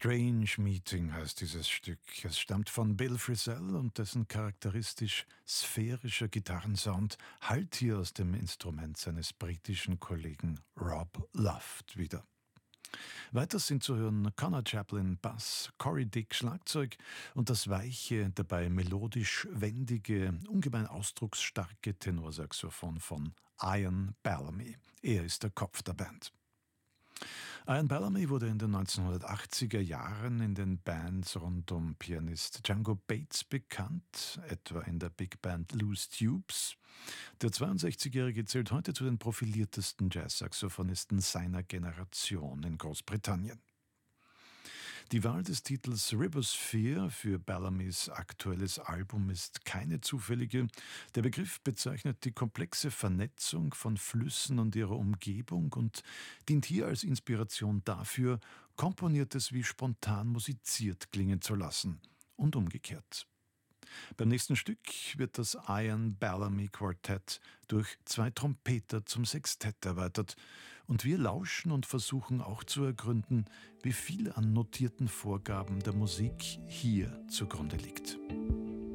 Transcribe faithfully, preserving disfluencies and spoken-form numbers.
Strange Meeting heißt dieses Stück. Es stammt von Bill Frisell und dessen charakteristisch sphärischer Gitarrensound hallt hier aus dem Instrument seines britischen Kollegen Rob Luft wieder. Weiter sind zu hören Connor Chaplin Bass, Corey Dick Schlagzeug und das weiche, dabei melodisch wendige, ungemein ausdrucksstarke Tenorsaxophon von Ian Bellamy. Er ist der Kopf der Band. Ian Bellamy wurde in den neunzehnhundertachtziger Jahren in den Bands rund um Pianist Django Bates bekannt, etwa in der Big Band Loose Tubes. Der zweiundsechzigjährige zählt heute zu den profiliertesten Jazzsaxophonisten seiner Generation in Großbritannien. Die Wahl des Titels Ribosphere für Bellamys aktuelles Album ist keine zufällige. Der Begriff bezeichnet die komplexe Vernetzung von Flüssen und ihrer Umgebung und dient hier als Inspiration dafür, Komponiertes wie spontan musiziert klingen zu lassen und umgekehrt. Beim nächsten Stück wird das Ian Bellamy Quartett durch zwei Trompeter zum Sextett erweitert und wir lauschen und versuchen auch zu ergründen, wie viel an notierten Vorgaben der Musik hier zugrunde liegt.